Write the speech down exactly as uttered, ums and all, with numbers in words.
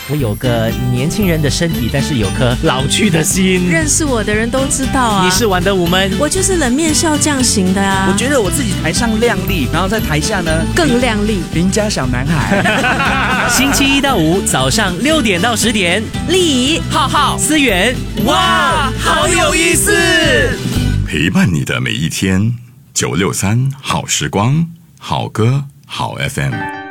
我有个年轻人的身体，但是有颗老去的心。 认识我的人都知道啊。 你是玩的武门， 我就是冷面笑匠型的啊。 我觉得我自己台上亮丽，然后在台下呢更亮丽， 邻家小男孩。 星期一到五早上六点到十点， 丽浩浩、思源，哇，好有意思！ 陪伴你的每一天，九六三好时光，好歌好 F M。